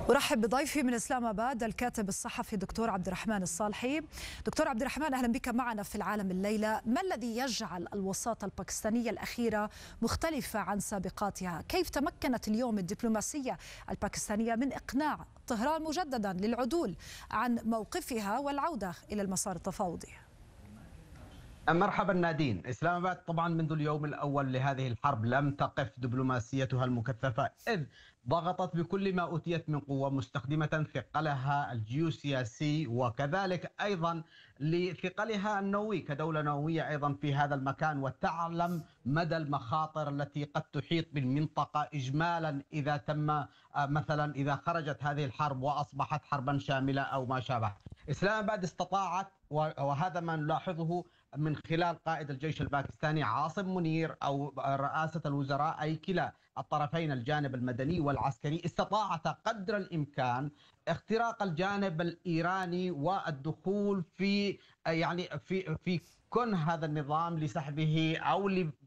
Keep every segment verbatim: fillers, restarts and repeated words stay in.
أرحب بضيفي من إسلام آباد الكاتب الصحفي دكتور عبد الرحمن الصالحي. دكتور عبد الرحمن، أهلا بك معنا في العالم الليلة. ما الذي يجعل الوساطة الباكستانية الأخيرة مختلفة عن سابقاتها؟ كيف تمكنت اليوم الدبلوماسية الباكستانية من إقناع طهران مجددا للعدول عن موقفها والعودة إلى المسار التفاوضي؟ مرحبا نادين. إسلام آباد طبعا منذ اليوم الأول لهذه الحرب لم تقف دبلوماسيتها المكثفة، إذ ضغطت بكل ما أوتيت من قوة، مستخدمة ثقلها الجيوسياسي وكذلك أيضا لثقلها النووي كدولة نووية أيضا في هذا المكان، وتعلم مدى المخاطر التي قد تحيط بالمنطقة إجمالا إذا تم مثلا إذا خرجت هذه الحرب وأصبحت حربا شاملة أو ما شابه. إسلام آباد استطاعت، وهذا ما نلاحظه من خلال قائد الجيش الباكستاني عاصم منير أو رئاسة الوزراء، أي كلا الطرفين الجانب المدني والعسكري، استطاعت قدر الإمكان اختراق الجانب الإيراني والدخول في يعني في في كن هذا النظام لسحبه أو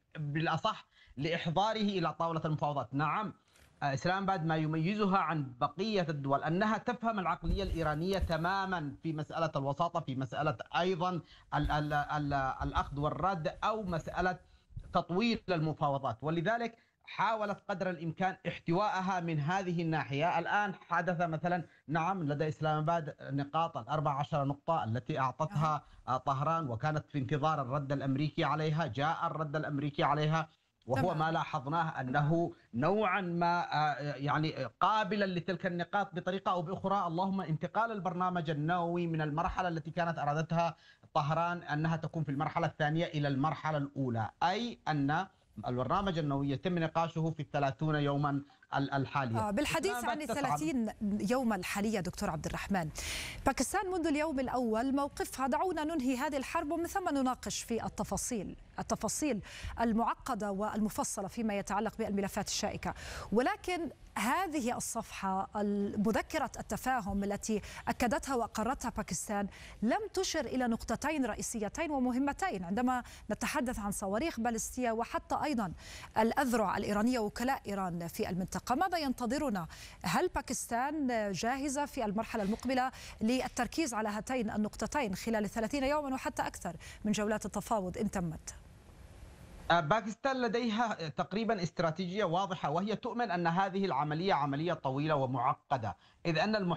بالأصح لإحضاره إلى طاولة المفاوضات. نعم، إسلام آباد ما يميزها عن بقية الدول أنها تفهم العقلية الإيرانية تماما في مسألة الوساطة، في مسألة أيضا ال ال ال الأخذ والرد أو مسألة تطويل المفاوضات، ولذلك حاولت قدر الإمكان احتوائها من هذه الناحية. الآن حدث مثلا نعم لدى إسلام آباد نقاط الأربع عشر نقطة التي أعطتها طهران، وكانت في انتظار الرد الأمريكي عليها. جاء الرد الأمريكي عليها، وهو ما لاحظناه أنه نوعا ما يعني قابلا لتلك النقاط بطريقة أو بأخرى، اللهم انتقال البرنامج النووي من المرحلة التي كانت أرادتها طهران أنها تكون في المرحلة الثانية إلى المرحلة الأولى، أي أن البرنامج النووي يتم نقاشه في الثلاثون يوما الحالية. آه بالحديث عن الثلاثين يوم الحالية دكتور عبد الرحمن، باكستان منذ اليوم الأول موقفها دعونا ننهي هذه الحرب ومن ثم نناقش في التفاصيل التفاصيل المعقدة والمفصلة فيما يتعلق بالملفات الشائكة، ولكن هذه الصفحة مذكرة التفاهم التي أكدتها وأقرتها باكستان لم تشر إلى نقطتين رئيسيتين ومهمتين عندما نتحدث عن صواريخ باليستية وحتى أيضا الأذرع الإيرانية وكلاء إيران في المنطقة. ماذا ينتظرنا؟ هل باكستان جاهزة في المرحلة المقبلة للتركيز على هاتين النقطتين خلال الثلاثين يوما وحتى أكثر من جولات التفاوض إن تمت؟ باكستان لديها تقريبا استراتيجية واضحة، وهي تؤمن أن هذه العملية عملية طويلة ومعقدة، إذ أن